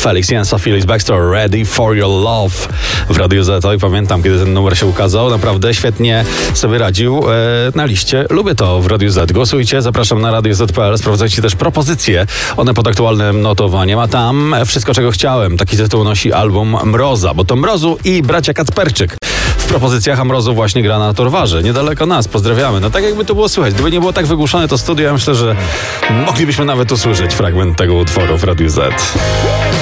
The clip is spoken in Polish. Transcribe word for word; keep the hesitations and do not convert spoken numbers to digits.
Felix Jan, Phyllis Baxter, Ready for Your Love w Radiu Z. I pamiętam, kiedy ten numer się ukazał. Naprawdę świetnie sobie radził e, na liście. Lubię to w Radiu Z. Głosujcie, zapraszam na radio zet kropka pe el. Sprawdzajcie też propozycje. One pod aktualnym notowaniem. A tam Wszystko, czego chciałem. Taki tytuł nosi album Mroza, bo to Mrozu i bracia Kacperczyk. W propozycjach, a Mrozu właśnie gra na Torwarze. Niedaleko nas. Pozdrawiamy. No tak jakby to było słychać. Gdyby nie było tak wygłuszone to studio, ja myślę, że moglibyśmy nawet usłyszeć fragment tego utworu w Radiu Z.